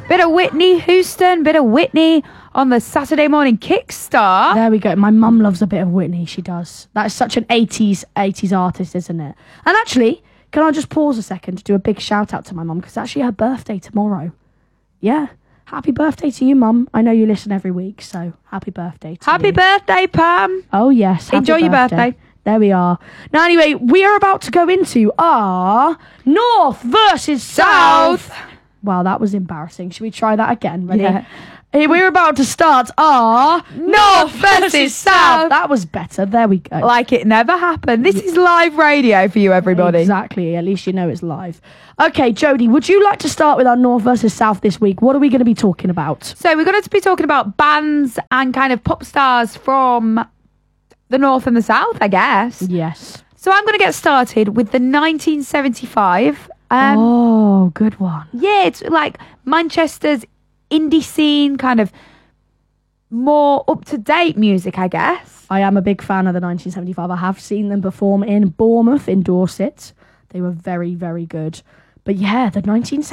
Bit of Whitney Houston, bit of Whitney on the Saturday morning Kickstart. There we go. My mum loves a bit of Whitney. She does. That's such an 80s artist, isn't it? And actually, can I just pause a second to do a big shout out to my mum? Because it's actually her birthday tomorrow. Yeah. Happy birthday to you, Mum. I know you listen every week, so happy birthday to you. Happy birthday, Pam. Oh, yes. Enjoy your birthday. There we are. Now, anyway, we are about to go into our North versus South. Wow, that was embarrassing. Should we try that again? Ready? Yeah. We're about to start our North versus South. That was better. There we go. Like it never happened. This is live radio for you, everybody. Exactly. At least you know it's live. Okay, Jodie, would you like to start with our North versus South this week? What are we going to be talking about? So we're going to be talking about bands and kind of pop stars from the North and the South, I guess. Yes. So I'm going to get started with the 1975. Oh, good one. Yeah, it's like Manchester's indie scene, kind of more up-to-date music, I guess. I am a big fan of the 1975. I have seen them perform in Bournemouth, in Dorset. They were very, very good. But yeah, the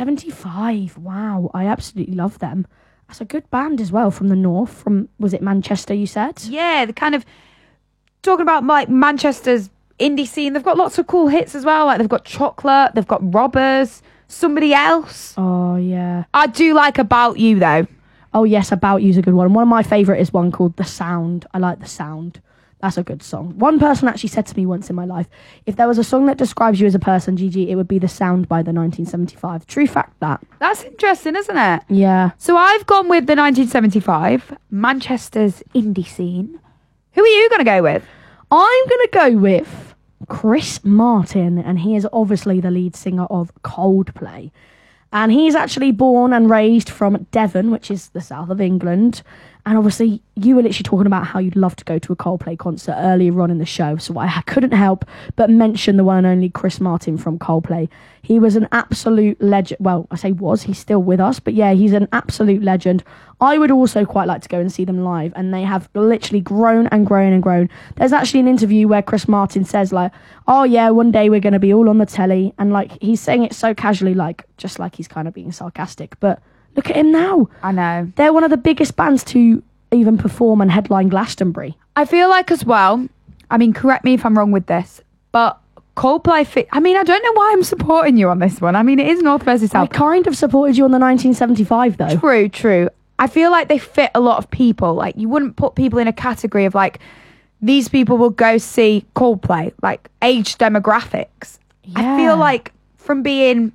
1975. Wow, I absolutely love them. That's a good band as well from the North. From, was it Manchester, you said? Yeah, the kind of talking about like Manchester's indie scene. They've got lots of cool hits as well. Like they've got Chocolate, they've got Robbers, Somebody Else. Oh, yeah. I do like About You, though. Oh, yes, About You's a good one. One of my favourite is one called The Sound. I like The Sound. That's a good song. One person actually said to me once in my life, if there was a song that describes you as a person, Gigi, it would be The Sound by the 1975. True fact, that. That's interesting, isn't it? Yeah. So I've gone with the 1975, Manchester's indie scene. Who are you going to go with? I'm going to go with Chris Martin, and he is obviously the lead singer of Coldplay. And he's actually born and raised from Devon, which is the south of England. And obviously, you were literally talking about how you'd love to go to a Coldplay concert earlier on in the show. So I couldn't help but mention the one and only Chris Martin from Coldplay. He was an absolute legend. Well, I say was, he's still with us. But yeah, he's an absolute legend. I would also quite like to go and see them live. And they have literally grown and grown and grown. There's actually an interview where Chris Martin says like, oh yeah, one day we're going to be all on the telly. And like, he's saying it so casually, like, just like he's kind of being sarcastic. But look at him now. I know. They're one of the biggest bands to even perform and headline Glastonbury. I feel like as well, I mean, correct me if I'm wrong with this, but Coldplay I mean, I don't know why I'm supporting you on this one. I mean, it is North versus South. I kind of supported you on the 1975 though. True. I feel like they fit a lot of people. Like, you wouldn't put people in a category of like, these people will go see Coldplay, like age demographics. Yeah. I feel like from being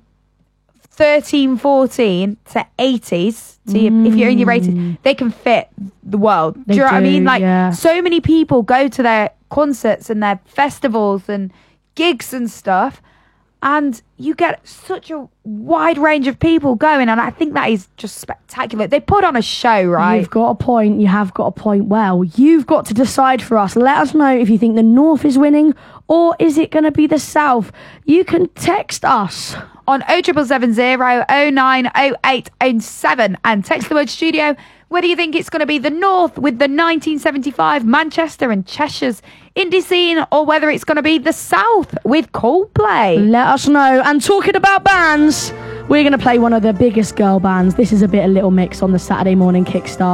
13, 14 to 80s, if you're in your 80s, they can fit the world. Do you know what I mean? Like, so many people go to their concerts and their festivals and gigs and stuff, and you get such a wide range of people going, and I think that is just spectacular. They put on a show, right? You've got a point. You have got a point. Well, you've got to decide for us. Let us know if you think the North is winning, or is it going to be the South? You can text us on 07770 090807 and text the word studio whether you think it's going to be the North with the 1975 Manchester and Cheshire's indie scene, or whether it's going to be the South with Coldplay. Let us know. And talking about bands, we're going to play one of the biggest girl bands. This is a bit of Little Mix on the Saturday morning Kickstart.